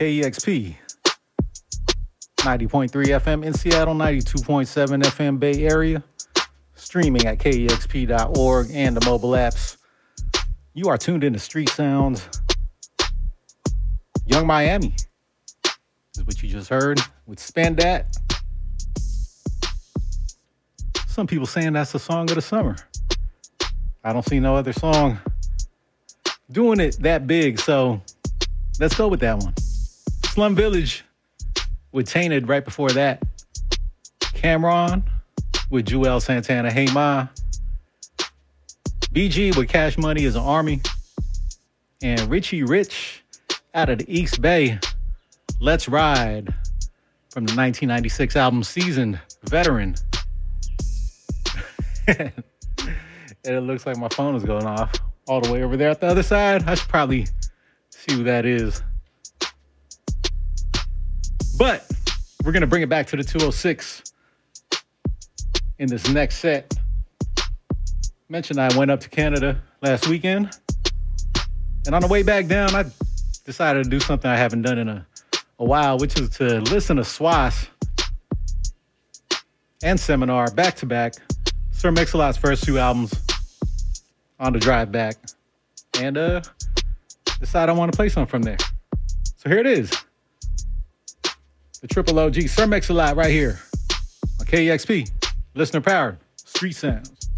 KEXP 90.3 FM in Seattle, 92.7 FM Bay Area, streaming at KEXP.org and the mobile apps. You are tuned into Street Sounds. Young Miami is what you just heard with Spandat. Some people saying that's the song of the summer. I don't see no other song doing it that big, so let's go with that one. Slum Village with Tainted right before that. Cameron with Joel Santana, Hey Ma. BG with Cash Money is an Army. And Richie Rich out of the East Bay, Let's Ride from the 1996 album Seasoned Veteran. And it looks like my phone is going off all the way over there at the other side. I should probably see who that is. But we're going to bring it back to the 206 in this next set. Mentioned I went up to Canada last weekend. And on the way back down, I decided to do something I haven't done in a while, which is to listen to Swass and Seminar back to back. Sir Mix-a-Lot's first two albums on the drive back. And decide I want to play something from there. So here it is. The Triple OG, Sir Mix-a-Lot right here on KEXP. Listener powered, Street Sounds.